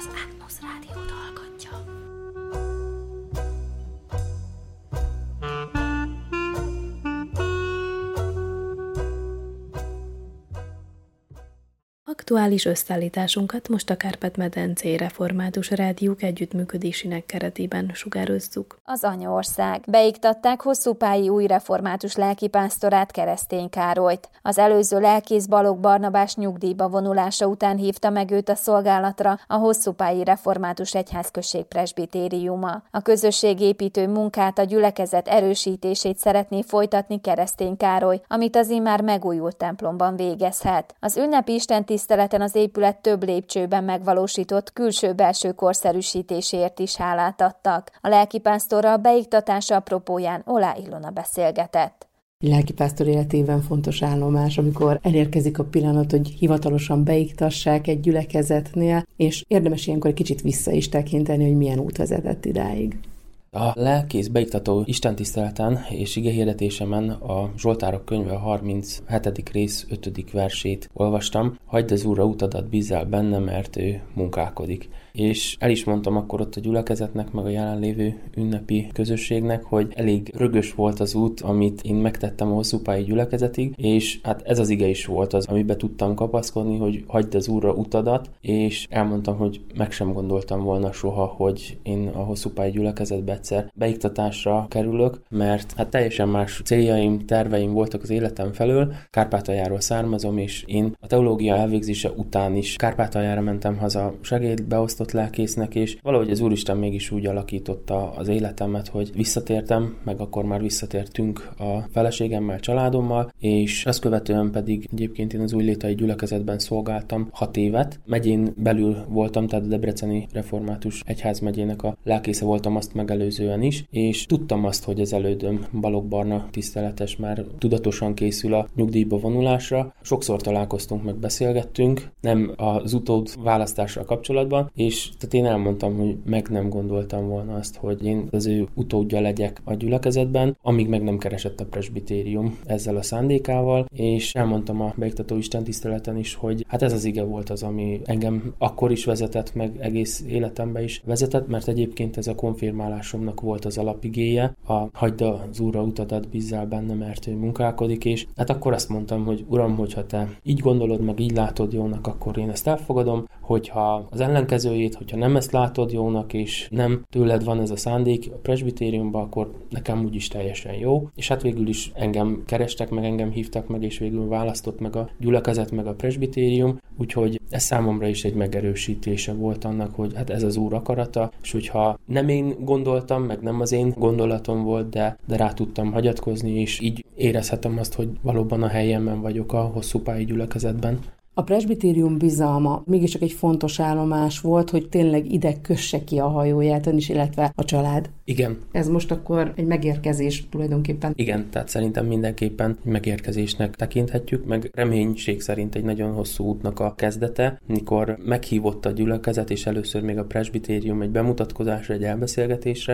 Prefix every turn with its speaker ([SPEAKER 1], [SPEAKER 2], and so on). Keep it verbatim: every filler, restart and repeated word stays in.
[SPEAKER 1] az Ágnusz Rádiót hallgatja. Aktuális összeállításunkat most a Kárpát-medencei Református Rádiók együttműködésének keretében sugározzuk.
[SPEAKER 2] Az anyaország. Beiktatták Hosszúpályi új református lelkipásztorát, Keresztény Károlyt. Az előző lelkész Balogh Barnabás nyugdíjba vonulása után hívta meg őt a szolgálatra a Hosszúpályi Református Egyházközség presbitériuma. A közösségépítő munkát, a gyülekezet erősítését szeretné folytatni Keresztény Károly, amit az immár megújult templomban végezhet. Az ünnepi istentiszteleten az épület több lépcsőben megvalósított külső-belső korszerűsítésért is hálát adtak. A lelkipásztorral beiktatása apropóján Olá Ilona beszélgetett.
[SPEAKER 3] Lelkipásztor életében fontos állomás, amikor elérkezik a pillanat, hogy hivatalosan beiktassák egy gyülekezetnél, és érdemes ilyenkor egy kicsit vissza is tekinteni, hogy milyen út vezetett idáig.
[SPEAKER 4] A lelkész beiktató istentiszteleten és igehirdetésemen a Zsoltárok könyve a harminchetedik rész ötödik versét olvastam. Hagyd az Úrra utadat, bízzál benne, mert ő munkálkodik. És el is mondtam akkor ott a gyülekezetnek, meg a jelenlévő ünnepi közösségnek, hogy elég rögös volt az út, amit én megtettem a Hosszúpályi gyülekezetig, és hát ez az ige is volt az, amiben tudtam kapaszkodni, hogy hagyd az Úrra utadat, és elmondtam, hogy meg sem gondoltam volna soha, hogy én a Hosszúpályi gyülekezetbe egyszer beiktatásra kerülök, mert hát teljesen más céljaim, terveim voltak az életem felől. Kárpátaljáról származom, és én a teológia elvégzése után is Kárpátaljára mentem haza segédbeosztott lelkésznek, és valahogy az Úristen mégis úgy alakította az életemet, hogy visszatértem, meg akkor már visszatértünk a feleségemmel, családommal, és azt követően pedig egyébként én az Újlétai gyülekezetben szolgáltam hat évet. Megyén belül voltam, tehát a Debreceni Református Egyházmegyének a lelkésze voltam azt megelőzően is, és tudtam azt, hogy az elődöm Balogh Barna tiszteletes már tudatosan készül a nyugdíjba vonulásra. Sokszor találkoztunk, meg beszélgettünk, nem az utód választással kapcsolatban, és tehát én elmondtam, hogy meg nem gondoltam volna azt, hogy én az ő utódja legyek a gyülekezetben, amíg meg nem keresett a presbitérium ezzel a szándékával, és elmondtam a beiktató istentiszteleten is, hogy hát ez az ige volt az, ami engem akkor is vezetett, meg egész életembe is vezetett, mert egyébként ez a konfirmálásomnak volt az alapigéje, a hagyd az Úrra utadat, bízzál benne, mert ő munkálkodik, és hát akkor azt mondtam, hogy Uram, hogyha te így gondolod, meg így látod jónak, akkor én ezt elfogadom, hogyha az ellenkezőjét, hogyha nem ezt látod jónak, és nem tőled van ez a szándék a presbitériumban, akkor nekem úgyis teljesen jó. És hát végül is engem kerestek, meg engem hívtak meg, és végül választott meg a gyülekezet, meg a presbitérium, úgyhogy ez számomra is egy megerősítése volt annak, hogy hát ez az Úr akarata, és hogyha nem én gondoltam, meg nem az én gondolatom volt, de, de rá tudtam hagyatkozni, és így érezhetem azt, hogy valóban a helyemben vagyok a Hosszúpályi gyülekezetben.
[SPEAKER 3] A presbitérium bizalma mégiscsak egy fontos állomás volt, hogy tényleg ide kösse ki a hajóját ön is, illetve a család.
[SPEAKER 4] Igen.
[SPEAKER 3] Ez most akkor egy megérkezés tulajdonképpen.
[SPEAKER 4] Igen, tehát szerintem mindenképpen megérkezésnek tekinthetjük, meg reménység szerint egy nagyon hosszú útnak a kezdete, mikor meghívott a gyülekezet, és először még a presbitérium egy bemutatkozásra, egy elbeszélgetésre,